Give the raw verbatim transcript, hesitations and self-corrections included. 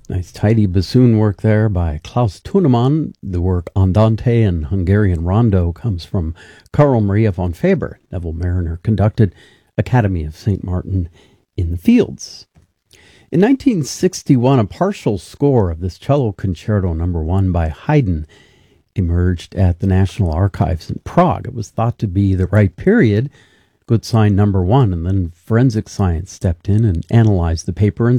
Nice tidy bassoon work there by Klaus Tunemann. The work Andante and Hungarian Rondo comes from Carl Maria von Faber. Neville Mariner conducted Academy of Saint Martin in the Fields. In nineteen sixty-one, a partial score of this cello concerto number one by Haydn emerged at the National Archives in Prague. It was thought to be the right period, good sign number one, and then forensic science stepped in and analyzed the paper and